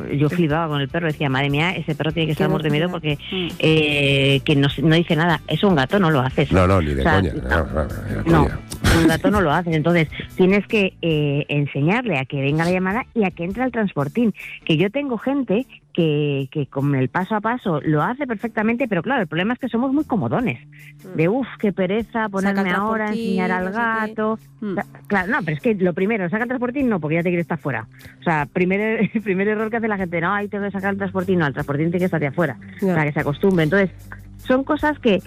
yo flipaba con el perro, decía, madre mía, ese perro tiene que estar muerto de miedo porque que no dice nada. Eso un gato no lo haces. No, ni de coña. No, un gato no lo haces. Entonces tienes que enseñarle a que venga la llamada y a que entre al transportín. Que yo tengo gente que con el paso a paso lo hace perfectamente, pero claro, el problema es que somos muy comodones. De qué pereza ponerme ahora, enseñar al gato. Claro, no, pero es que lo primero, saca el transportín, no, porque ya te quiere estar fuera. O sea, primer error que hace la gente, no, ahí tengo que sacar el transportín, no, el transportín tiene que estar de afuera, para que se acostumbre. Entonces, son cosas que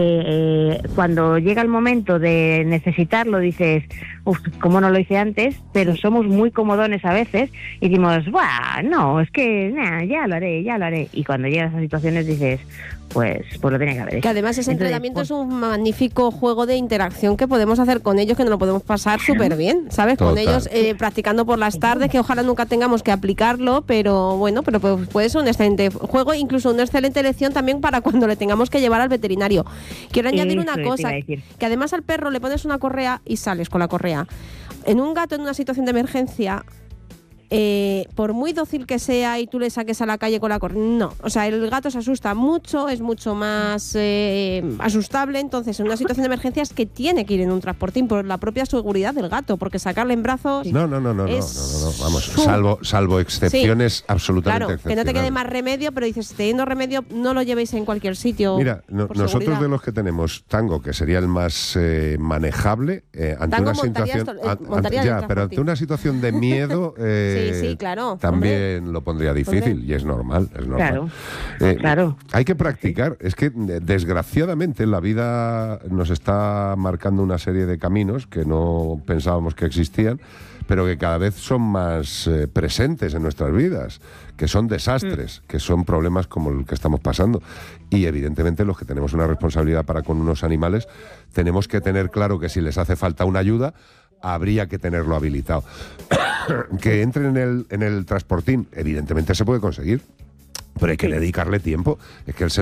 cuando llega el momento de necesitarlo dices, ¿cómo no lo hice antes? Pero somos muy comodones a veces y decimos, ¡buah! No, es que ya lo haré. Y cuando llegan esas situaciones dices, pues lo tenía que haber hecho. Que además ese entrenamiento es un magnífico juego de interacción que podemos hacer con ellos, que nos lo podemos pasar súper bien, ¿sabes? Total. Con ellos practicando por las tardes, que ojalá nunca tengamos que aplicarlo, pero bueno, pero puede ser un excelente juego, incluso una excelente lección también para cuando le tengamos que llevar al veterinario. Quiero añadir una cosa, que además al perro le pones una correa y sales con la correa. En un gato en una situación de emergencia, por muy dócil que sea y tú le saques a la calle con la correa, no, o sea, el gato se asusta mucho, es mucho más asustable. Entonces en una situación de emergencia es que tiene que ir en un transportín por la propia seguridad del gato, porque sacarle en brazos no, vamos, salvo excepciones, absolutamente claro, excepcionales. que no te quede más remedio, pero dices, teniendo remedio no lo llevéis en cualquier sitio. Mira, nosotros de los que tenemos Tango, que sería el más manejable ante Tango una situación pero ante una situación de miedo sí, claro. También lo pondría difícil, y es normal. Claro. Hay que practicar. Es que, desgraciadamente, la vida nos está marcando una serie de caminos que no pensábamos que existían, pero que cada vez son más presentes en nuestras vidas, que son desastres, que son problemas como el que estamos pasando. Y evidentemente los que tenemos una responsabilidad para con unos animales, tenemos que tener claro que si les hace falta una ayuda, habría que tenerlo habilitado. Que entre en el transportín, evidentemente se puede conseguir, pero hay que dedicarle tiempo. Es que el